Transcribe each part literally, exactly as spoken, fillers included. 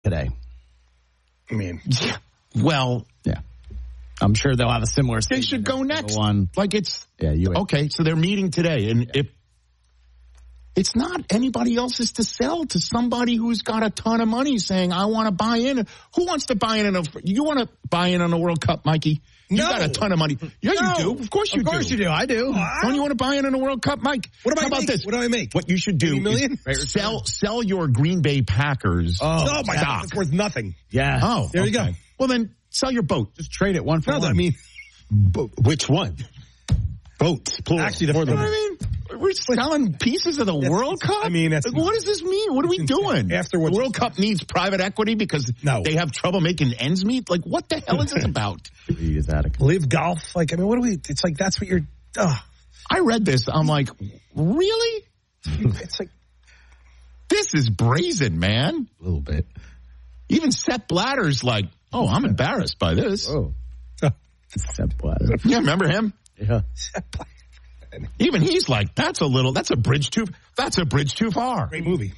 today. I mean, yeah. well, yeah. I'm sure they'll have a similar. They should go next. One. Like it's yeah. You okay. So they're meeting today, and yeah. if it's not anybody else's to sell to somebody who's got a ton of money, saying I want to buy in. Who wants to buy in? in a, you want to buy in on the World Cup, Mikey? You no. got a ton of money. Yeah, no. you do. Of course you do. do. Of course you do. I do. Don't you want to buy in on the World Cup, Mike? What do I How about make? this? What do I make? What you should do million? is sell sell your Green Bay Packers oh, oh my stock. God, it's worth nothing. Yeah. Oh, there okay. you go. Well, then sell your boat. Just trade it one for no, one. I mean, Bo- which one? Boats. Plural. Actually, the, you know what I mean? We're selling pieces of the that's, World Cup? I mean, that's, what does this mean? What are we doing? Afterwards, the World Cup needs private equity because no. they have trouble making ends meet? Like, what the hell is this about? Live golf? Like, I mean, what do we, it's like, that's what you're, uh. I read this. I'm like, really? It's like, this is brazen, man. A little bit. Even Sepp Blatter's like, oh, I'm embarrassed by this. Oh. Sepp Blatter. Yeah, remember him? Yeah. Even he's like, that's a little, that's a bridge too, that's a bridge too far. Great movie.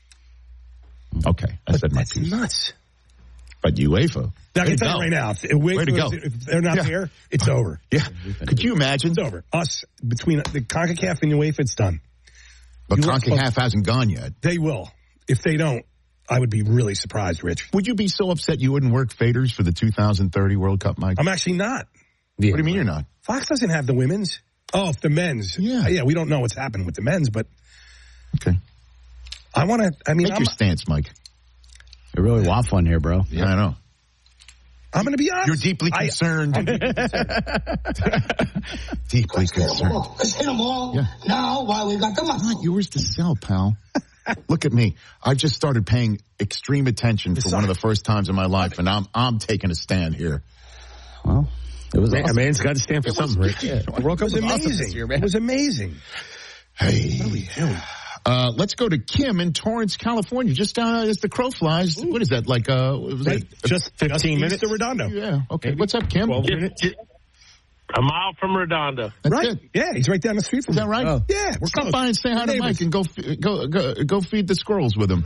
Okay, I but said my that's piece. nuts. But UEFA. Now, I can tell you right now, if, if, Way to go. if they're not yeah. there, it's over. Yeah. Could you imagine? It's over. Us, between the CONCACAF and UEFA, it's done. But you CONCACAF hasn't gone yet. They will. If they don't, I would be really surprised, Rich. Would you be so upset you wouldn't work faders for the two thousand thirty World Cup, Mike? I'm actually not. Yeah. What do you mean you're not? Fox doesn't have the women's. Oh, the men's. Yeah. Uh, yeah, we don't know what's happening with the men's, but. Okay. I want to, I mean. Make I'm, your stance, Mike. You're really waffling here, bro. Yeah, I know. I'm going to be honest. You're deeply concerned. I, deeply concerned. deeply Let's concerned. Hit them all. Let's hit them all yeah. now while we got the money. Not yours to sell, pal. Look at me. I've just started paying extreme attention for one of the first times in my life, and I'm I'm taking a stand here. Well, it was man, awesome. A man's got to stand for it something, was, Rick. Yeah. The World Cup was amazing. Awesome year, it was amazing. Hey. What are we doing? Uh, let's go to Kim in Torrance, California. Just uh, as the crow flies. Ooh. What is that? Like, uh, was right. that, just fifteen minutes to Redondo. Yeah. Okay. What's up, Kim? twelve minutes. A mile from Redondo. That's right. It. Yeah, he's right down the street from Is me. that right? Oh. Yeah. We're Stop close. by and say hi to Mike and go, go, go, go feed the squirrels with him.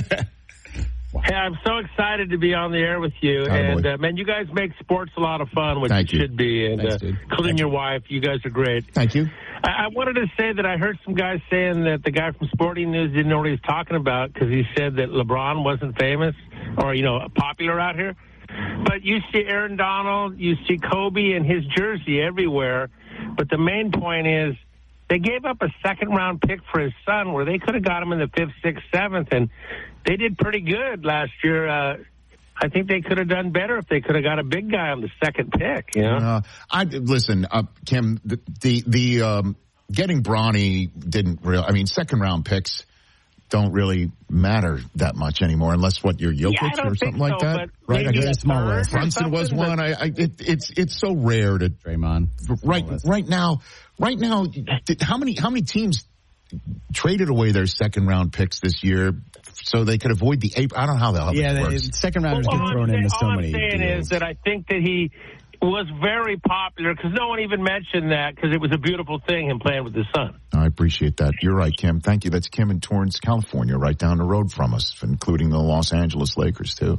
Hey, I'm so excited to be on the air with you. Oh, and, uh, man, you guys make sports a lot of fun, which Thank it you. should be. And Thanks, uh, dude. including Thank your you. wife, you guys are great. Thank you. I, I wanted to say that I heard some guys saying that the guy from Sporting News didn't know what he was talking about because he said that LeBron wasn't famous or, you know, popular out here. But you see Aaron Donald, you see Kobe and his jersey everywhere. But the main point is they gave up a second-round pick for his son where they could have got him in the fifth, sixth, seventh, and they did pretty good last year. Uh, I think they could have done better if they could have got a big guy on the second pick, you know? Uh, I listen, uh, Kim. The the, the um, getting Bronny didn't really. I mean, second round picks don't really matter that much anymore, unless what you're Jokic yeah, I don't or something think like so, that, but right? I maybe guess a third or Brunson was something, one. but- I, I it, it's it's so rare to Draymond. right right now. Right now, did, how many how many teams traded away their second round picks this year so they could avoid the April? I don't know how the hell Yeah, this the works. second rounders Well, get all thrown I'm into saying, so all many I'm saying deals. is that I think that he was very popular because no one even mentioned that because it was a beautiful thing, him playing with his son. I appreciate that. You're right, Kim. Thank you. That's Kim in Torrance, California, right down the road from us, including the Los Angeles Lakers, too.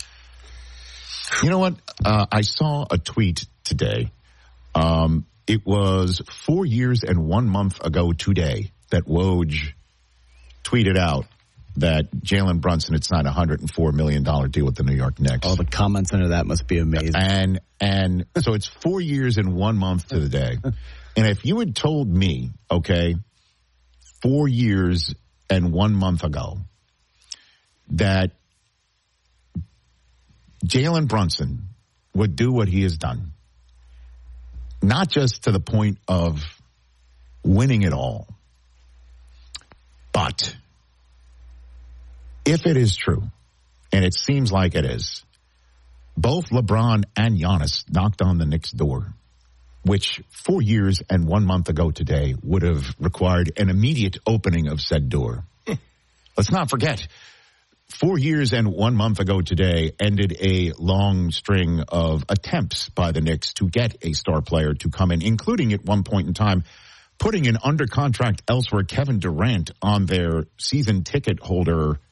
You know what? Uh, I saw a tweet today. Um, it was four years and one month ago today that Woj tweeted out that Jalen Brunson had signed a one hundred four million dollars deal with the New York Knicks. All the comments under that must be amazing. And and so it's four years and one month to the day. And if you had told me, okay, four years and one month ago that Jalen Brunson would do what he has done, not just to the point of winning it all, but if it is true, and it seems like it is, both LeBron and Giannis knocked on the Knicks' door, which four years and one month ago today would have required an immediate opening of said door. Let's not forget, four years and one month ago today ended a long string of attempts by the Knicks to get a star player to come in, including at one point in time putting an under contract elsewhere Kevin Durant on their season ticket holder